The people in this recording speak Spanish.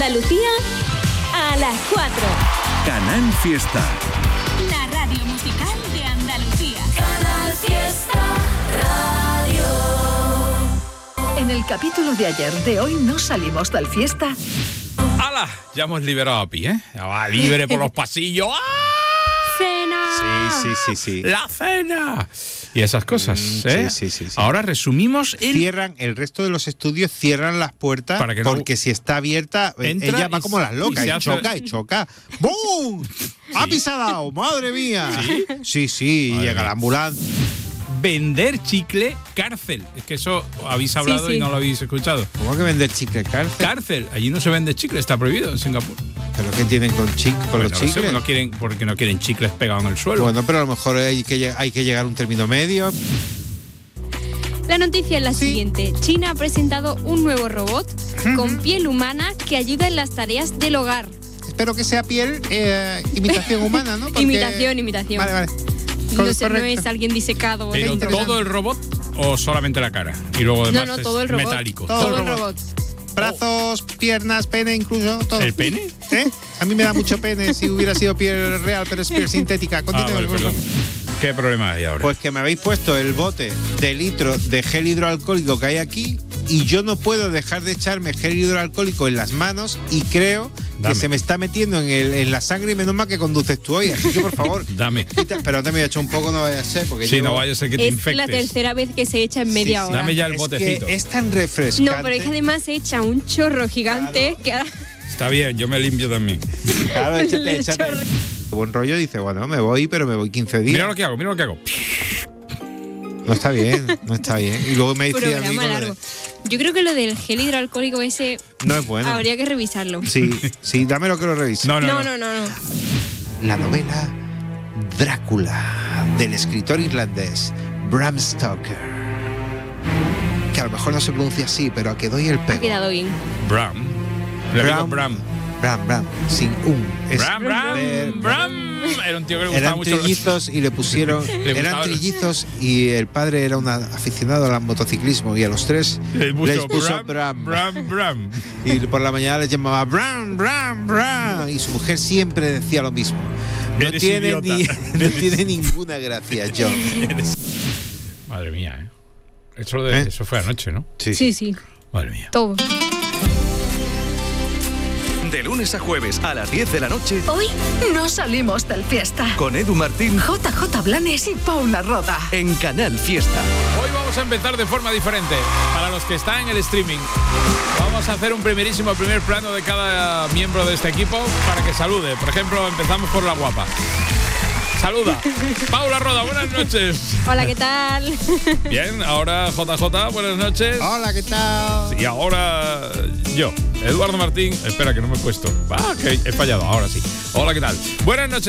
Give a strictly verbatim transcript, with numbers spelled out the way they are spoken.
Andalucía a las cuatro. Canal Fiesta. La radio musical de Andalucía. Canal Fiesta Radio. En el capítulo de ayer de Hoy no salimos del fiesta. ¡Hala! Ya hemos liberado a Pi, ¿eh? Ya va libre por los pasillos. ¡Ah! ¡Cena! Sí, sí, sí, sí. ¡La cena! Y esas cosas, Mm, ¿eh? sí, sí, sí, sí. Ahora resumimos el... Cierran, el resto de los estudios cierran las puertas Para que no- porque si está abierta, Entra ella va y- como las locas y y, se hace- choca y choca. ¡Bum! ¡Ha pisado! ¡Madre mía! Sí, sí, sí y Madre llega mía. la ambulancia. Vender chicle, cárcel. Es que eso habéis hablado sí. y no lo habéis escuchado. ¿Cómo que vender chicle cárcel? Cárcel. Allí no se vende chicle, está prohibido en Singapur. ¿Pero qué tienen con, chic, con Pues los no lo sé, chicles? no quieren, porque no quieren chicles pegados en el suelo. Bueno, pero a lo mejor hay que, lleg- hay que llegar a un término medio. La noticia es la Sí. siguiente. China ha presentado un nuevo robot con piel humana que ayuda en las tareas del hogar. Espero que sea piel, eh, imitación humana, ¿no? Porque- Imitación, imitación. Vale, vale. No sé, no Correcto. es alguien disecado. o Pero algo. todo el robot o solamente la cara. Y luego demás no, es todo el robot. metálico. Todo Todo el el robot. Brazos, piernas, pene, incluso todo. ¿El pene? ¿Eh? A mí me da mucho pene si hubiera sido piel real, pero es piel sintética. Ah, Continúa, vale, por perdón. favor. ¿Qué problema hay ahora? Pues que me habéis puesto el bote de litro de gel hidroalcohólico que hay aquí y yo no puedo dejar de echarme gel hidroalcohólico en las manos y creo Dame. que se me está metiendo en, el, en la sangre y menos mal que conduces tú hoy. Así que por favor, Dame. quita- pero te me voy a echar un poco, no vaya a ser. Porque Sí, llevo- no vaya a ser que te Es infectes. la tercera vez que se echa en media Sí, sí. hora. Dame ya el es botecito. que es tan refrescante. No, pero es que además se echa un chorro gigante que ahora- Está bien, yo me limpio también. Claro, échate, El échate. chorro. Buen rollo dice, bueno, me voy, pero me voy quince días. Mira lo que hago, mira lo que hago. No está bien, no está bien. Y luego me dice a mí programa con lo de- largo. Yo creo que lo del gel hidroalcohólico ese no es bueno. habría que revisarlo. Sí, sí, dámelo que lo revise. No, no, no. No, no, no, no. La novela Drácula del escritor irlandés Bram Stoker. Que a lo mejor no se pronuncia así, pero a que doy el Ha pego. quedado bien. Bram. Le digo Bram. Bram. Bram, Bram, sin un. Es Bram, ver- Bram, Bram. Era un tío que le gustaba Eran mucho. trillizos y le pusieron. Le eran gustaba- trillizos y el padre era un aficionado al motociclismo y a los tres Le puso les puso Bram, Bram. Bram, Bram. Y por la mañana les llamaba Bram, Bram, Bram. Y su mujer siempre decía lo mismo. No, Eres tiene, idiota. ni, no tiene ninguna gracia, John. Madre mía, ¿eh? Eso, de, ¿Eh? eso fue anoche, ¿no? Sí, Sí, sí. Madre mía. Todo. De lunes a jueves a las diez de la noche Hoy no salimos del fiesta. con Edu Martín J J Blanes y Paula Roda. en Canal Fiesta. Hoy vamos a empezar de forma diferente. Para los que están en el streaming, vamos a hacer un primerísimo primer plano de cada miembro de este equipo para que salude. Por ejemplo, empezamos por la guapa. Saluda. Paula Roda, buenas noches. Hola, ¿qué tal? Bien, ahora J J, buenas noches. Hola, ¿qué tal? Y ahora yo, Eduardo Martín. Espera, que no me he puesto. Ah, que he fallado, ahora sí. Hola, ¿qué tal? Buenas noches.